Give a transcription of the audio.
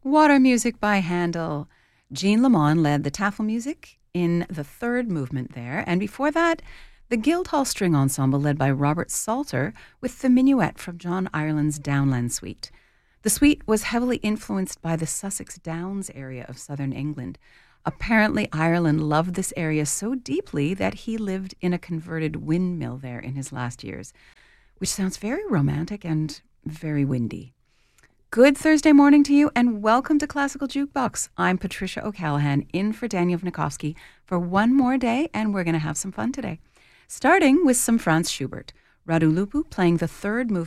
Water Music by Handel. Jean Lamont led the taffel music in the third movement there, and before that, the Guildhall String Ensemble led by Robert Salter with the minuet from John Ireland's Downland Suite. The suite was heavily influenced by the Sussex Downs area of southern England. Apparently, Ireland loved this area so deeply that he lived in a converted windmill there in his last years, which sounds very romantic and very windy. Good Thursday morning to you, and welcome to Classical Jukebox. I'm Patricia O'Callaghan, in for Daniel Vnukoski for one more day, and we're going to have some fun today. Starting with some Franz Schubert, Radu Lupu playing the third movement